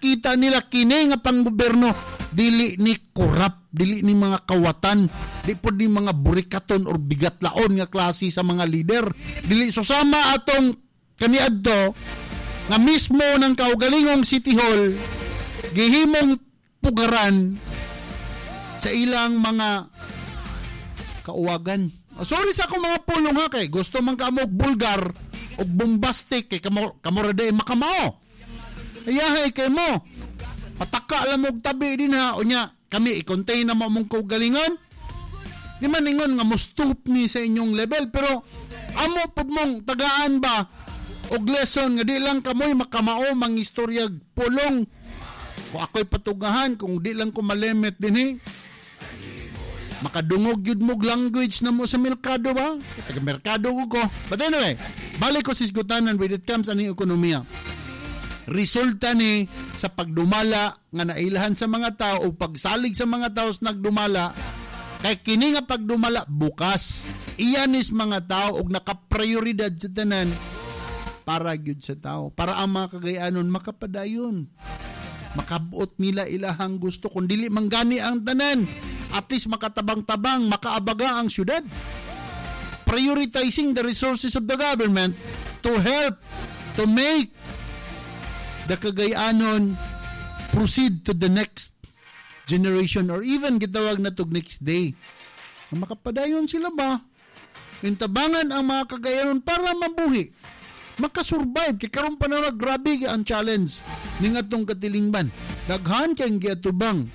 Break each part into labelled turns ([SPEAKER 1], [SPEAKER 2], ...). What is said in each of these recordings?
[SPEAKER 1] nakita nila kini nga panggobyerno dili ni korap, dili ni mga kawatan, di po ni mga burikaton or bigatlaon nga klase sa mga leader. Dili susama atong kaniadto nga mismo ng kaugalingong City Hall gihimong pugaran sa ilang mga kauwagan. Sorry sa akong mga pulong ha, kay gusto man ka mo bulgar o bombastic kay kamorade makamao. Ayahay kay mo. Pataka lang mo tabi din ha. O nya, kami i-contain na mo mong kaugalingon. Di man ingon nga mo stoop ni sa inyong level. Pero amo po mong tagaan ba og lesson nga di lang kamoy makamao mang istoryag pulong. Kung ako'y patugahan, kung di lang ko malimit din eh. Makadungog yun mong language na mo sa merkado ba? Taga-merkado ko. But anyway, balik ko sisgutanan when it comes aning ekonomiya. Resulta ni sa pagdumala nga nailahan sa mga tao o pagsalig sa mga tao sa nagdumala, kay kini nga pagdumala bukas. Iyanis mga tao og nakaprioridad sa tanan para gyud sa tao. Para ang mga kagayanon makapadayon. Makabuot nila ilahang gusto kung dili manggani ang tanan. At least makatabang-tabang, makaabaga ang syudad. Prioritizing the resources of the government to help to make the Cagayanon proceed to the next generation or even gitawag na to next day. Makapadayon sila ba? Intabangan ang mga Cagayanon para mabuhi. Makasurvive. Kaya karon pa na grabe ang challenge ning atong katilingban. Daghan kayong giatubang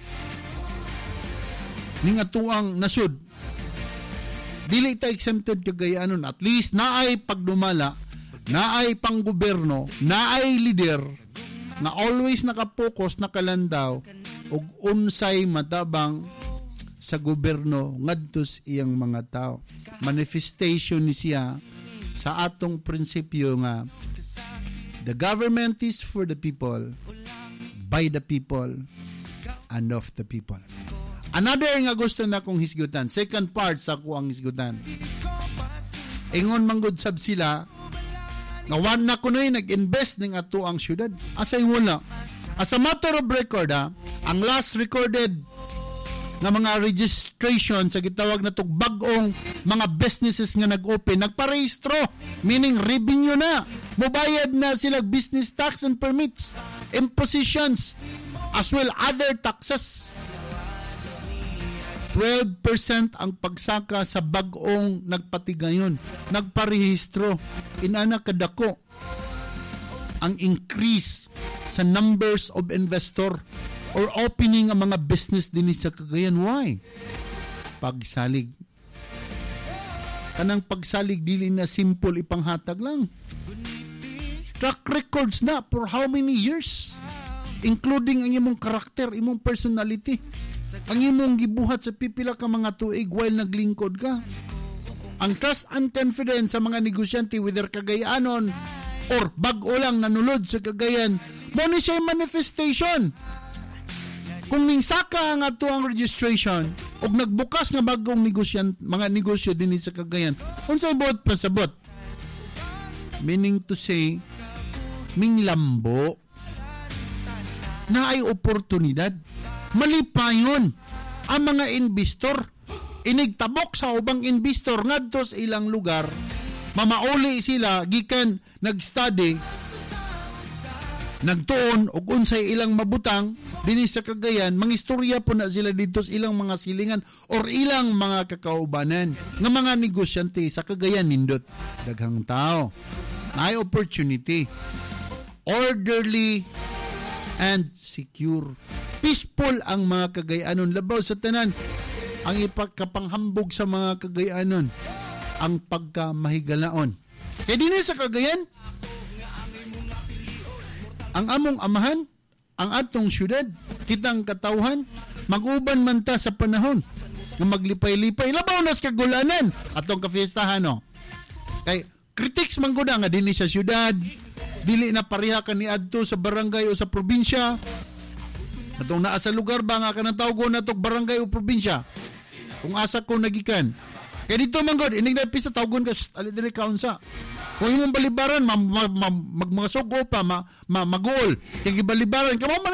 [SPEAKER 1] ning atuang nasud. Dili ta exempted Cagayanon. At least naay pagdumala, naay panggobyerno, naay leader na always nakapokus, nakalandaw og unsay matabang sa gobyerno ngadtos iyang mga tao. Manifestation ni siya sa atong prinsipyo nga the government is for the people, by the people, and of the people. Another nga gusto na kong hisgutan, second part sa ako ang hisgutan. Ingon manggod sab sila nga wan na kunoy nag-invest ning ato ang syudad. Asay wala. As a matter of record ang last recorded nga mga registration sa gitawag na tog bag-ong mga businesses nga nag-open, nagparehistro, meaning revenue na. Mobayad na sila business tax and permits, impositions, as well other taxes. 12% ang pagsaka sa bag-ong nagpatigayon, nagparehistro. Inana kadako ang increase sa numbers of investor or opening ang mga business din sa Cagayan. Why? Pagsalig. Kanang pagsalig dili na simple ipanghatag lang. Track records na for how many years? Including ang imong karakter, imong personality. Ang imong gibuhat sa pipila ka mga tuig while naglingkod ka. Ang trust and confidence sa mga negosyante whether Cagayanon or bag-o lang nanulod sa Cagayan, mo ni siya manifestation. Kung ningsaka ang ato ang registration og nagbukas nga bagong negosyan, mga negosyo din sa Cagayan, unsay bot pasabot? Meaning to say, ming lambo na ay oportunidad. Malipayon ang mga investor. Inigtabok sa ubang investor ngadto sa ilang lugar. Mamauli sila gikan nag-study, nagtuon og unsay ilang mabutang dinhi sa Cagayan, mangistorya po na sila dito sa ilang mga silingan or ilang mga kakaubanan nga mga negosyante sa Cagayan nindot daghang tao. May opportunity. Orderly and secure. Peaceful ang mga Cagayanon. Labaw sa tanan, ang ipagkapanghambog sa mga Cagayanon, ang pagkamahigalaon. Kaya din sa Cagayan, ang among amahan, ang atong syudad, kitang katawhan, mag-uban man ta sa panahon, nga maglipay-lipay, labaw nas kagulanan, atong kafiestahan, no? Kay, critics man guna nga din sa syudad, dili na pareha ka ni adto sa barangay o sa probinsya. Atong naa sa lugar ba nga kanang tawgon na tog barangay o probinsya. Kung asa ko nagikan. Kaya dito man god, inig na pista tawgon ka, ali dili kaunsa. Kung imong balibaran, mga sugo pa, mag-goal. Kaya balibaran, kamo man